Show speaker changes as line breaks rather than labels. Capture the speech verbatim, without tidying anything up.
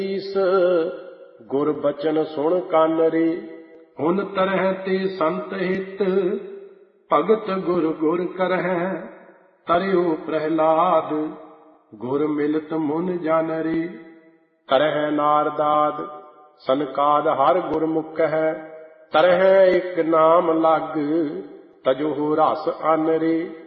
ਸੀਸ ਗੁਰ ਬਚਨ ਸੁਣ ਕੰਨ ਰੇ। ਹੁਣ ਤਰਹਿ ਤੇ ਸੰਤ ਹਿਤ ਭਗਤ ਗੁਰ ਗੁਰ ਕਰਹਿ। ਤਰਿਉ ਪ੍ਰਹਿਲਾਦ ਗੁਰ ਮਿਲਤ ਮੁਨ ਜਨ ਰੇ। ਕਰਹਿ ਨਾਰਦਾਦ ਸਨਕਾਦ ਹਰ ਗੁਰਮੁਖੈ। ਤਰਹਿ ਇਕ ਨਾਮ ਲਗ ਤਜਹੁ ਰਸ ਅਨ ਰੇ।